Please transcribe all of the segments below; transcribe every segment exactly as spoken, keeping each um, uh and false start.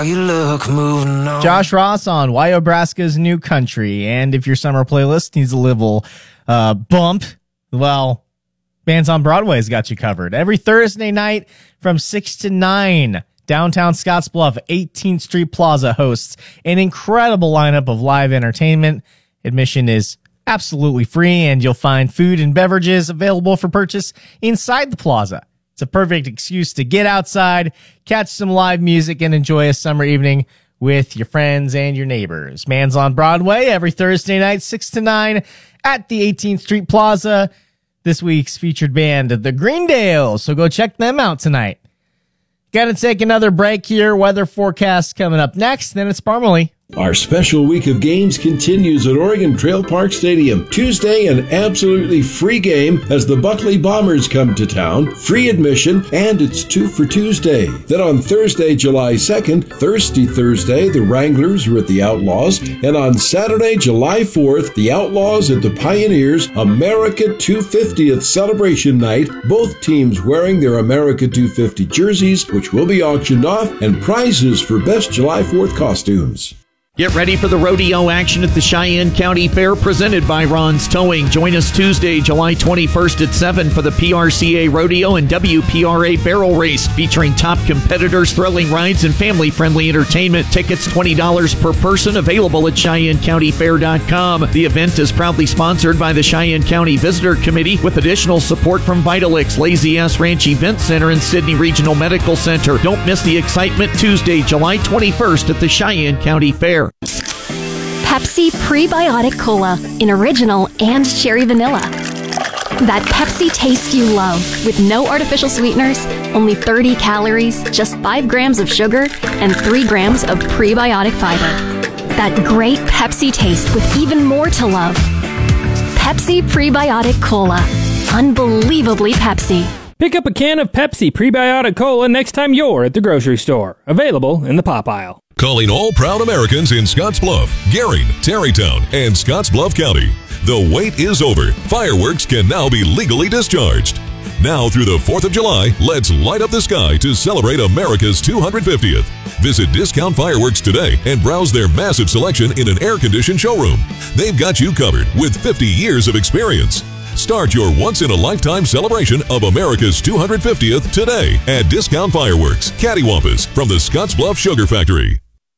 You look moving on. Josh Ross on Wyobraska's New Country. And if your summer playlist needs a little uh, bump, well, Bands on Broadway's got you covered. Every Thursday night from six to nine, downtown Scottsbluff, eighteenth Street Plaza hosts an incredible lineup of live entertainment. Admission is absolutely free, and you'll find food and beverages available for purchase inside the plaza. It's a perfect excuse to get outside, catch some live music, and enjoy a summer evening with your friends and your neighbors. Bands on Broadway every Thursday night, six to nine at the eighteenth Street Plaza. This week's featured band, the Greendales, so go check them out tonight. Gotta take another break here. Weather forecast coming up next, then it's Parmalee. Our special week of games continues at Oregon Trail Park Stadium. Tuesday, an absolutely free game as the Buckley Bombers come to town. Free admission, and it's two for Tuesday. Then on Thursday, July second, Thirsty Thursday, the Wranglers are at the Outlaws. And on Saturday, July fourth, the Outlaws at the Pioneers, America two fiftieth celebration night. Both teams wearing their America two fifty jerseys, which will be auctioned off, and prizes for best July fourth costumes. Get ready for the rodeo action at the Cheyenne County Fair presented by Ron's Towing. Join us Tuesday, July twenty-first at seven for the P R C A Rodeo and W P R A Barrel Race, featuring top competitors, thrilling rides, and family-friendly entertainment. Tickets twenty dollars per person, available at Cheyenne County Fair dot com. The event is proudly sponsored by the Cheyenne County Visitor Committee with additional support from Vitalix, Lazy Ass Ranch Event Center, and Sydney Regional Medical Center. Don't miss the excitement Tuesday, July twenty-first at the Cheyenne County Fair. Pepsi Prebiotic Cola in original and cherry vanilla. That Pepsi taste you love, with no artificial sweeteners, only thirty calories, just five grams of sugar, and three grams of prebiotic fiber. That great Pepsi taste with even more to love. Pepsi Prebiotic Cola. Unbelievably Pepsi. Pick up a can of Pepsi Prebiotic Cola next time you're at the grocery store. Available in the pop aisle. Calling all proud Americans in Scottsbluff, Gering, Tarrytown, and Scottsbluff County. The wait is over. Fireworks can now be legally discharged. Now through the fourth of July, let's light up the sky to celebrate America's two hundred fiftieth. Visit Discount Fireworks today and browse their massive selection in an air-conditioned showroom. They've got you covered with fifty years of experience. Start your once-in-a-lifetime celebration of America's two hundred fiftieth today at Discount Fireworks, Cattywampus, from the Scottsbluff Sugar Factory.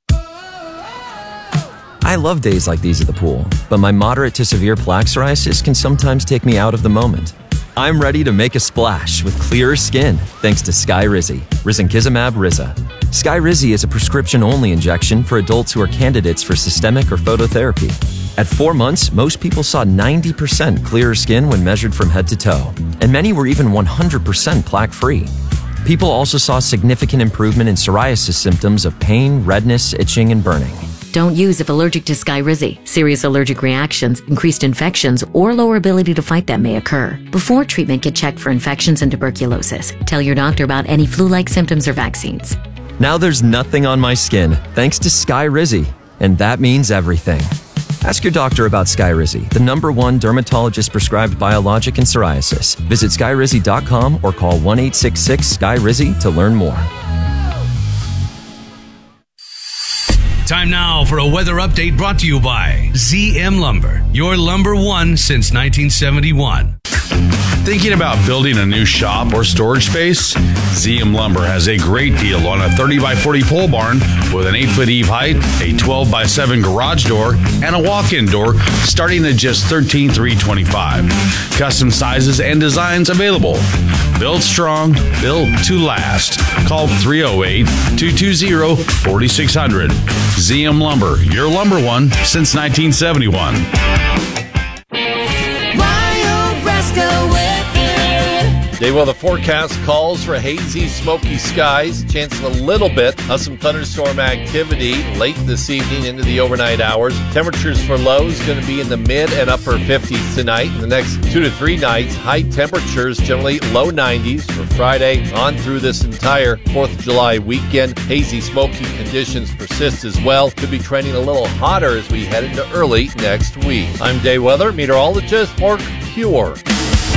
I love days like these at the pool, but my moderate to severe plaque psoriasis can sometimes take me out of the moment. I'm ready to make a splash with clearer skin thanks to Skyrizi, Risankizumab Riza. Skyrizi is a prescription-only injection for adults who are candidates for systemic or phototherapy. At four months, most people saw ninety percent clearer skin when measured from head to toe, and many were even one hundred percent plaque-free. People also saw significant improvement in psoriasis symptoms of pain, redness, itching, and burning. Don't use if allergic to Skyrizi. Serious allergic reactions, increased infections, or lower ability to fight them may occur. Before treatment, get checked for infections and tuberculosis. Tell your doctor about any flu-like symptoms or vaccines. Now there's nothing on my skin thanks to Skyrizi, and that means everything. Ask your doctor about Skyrizi, the number one dermatologist-prescribed biologic in psoriasis. Visit Skyrizi dot com or call one eight six six Sky Rizi to learn more. Time now for a weather update brought to you by Z M Lumber, your lumber one since nineteen seventy-one. Thinking about building a new shop or storage space? Z M Lumber has a great deal on a thirty by forty pole barn with an eight foot eave height, a twelve by seven garage door, and a walk-in door starting at just thirteen thousand three hundred twenty-five dollars. Custom sizes and designs available. Built strong, built to last. Call three oh eight, two two zero, four six zero zero. Z M Lumber, your lumber one since nineteen seventy-one. Day well, the forecast calls for hazy, smoky skies, chance of a little bit of some thunderstorm activity late this evening into the overnight hours. Temperatures for lows going to be in the mid and upper fifties tonight. In the next two to three nights, high temperatures, generally low nineties for Friday on through this entire fourth of July weekend. Hazy, smoky conditions persist as well. Could be trending a little hotter as we head into early next week. I'm Day Weather meteorologist Mark Pure.